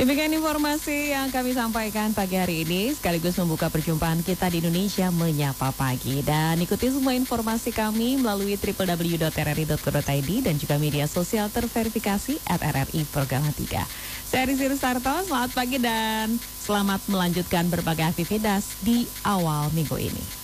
Demikian informasi yang kami sampaikan pagi hari ini, sekaligus membuka perjumpaan kita di Indonesia Menyapa Pagi. Dan ikuti semua informasi kami melalui www.rri.co.id dan juga media sosial terverifikasi @RRI Programa 3. Saya Rizky Rustarto, selamat pagi dan selamat melanjutkan berbagai aktivitas di awal minggu ini.